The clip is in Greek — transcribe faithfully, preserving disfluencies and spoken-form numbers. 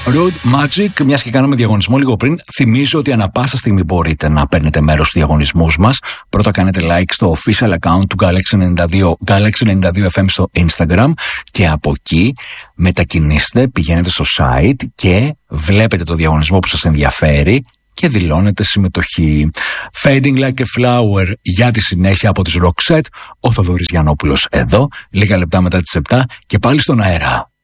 Road Magic, μιας και κάναμε διαγωνισμό λίγο πριν, θυμίζω ότι ανά πάσα στιγμή μπορείτε να παίρνετε μέρος στους διαγωνισμούς μας. Πρώτα κάνετε like στο official account του Galaxy ενενήντα δύο, Galaxy ενενήντα δύο εφ εμ στο Instagram και από εκεί μετακινήστε, πηγαίνετε στο site και βλέπετε το διαγωνισμό που σας ενδιαφέρει και δηλώνετε συμμετοχή. Fading Like a Flower για τη συνέχεια από τις Roxette. Ο Θοδωρής Γιαννόπουλος εδώ, λίγα λεπτά μετά τις επτά και πάλι στον αέρα.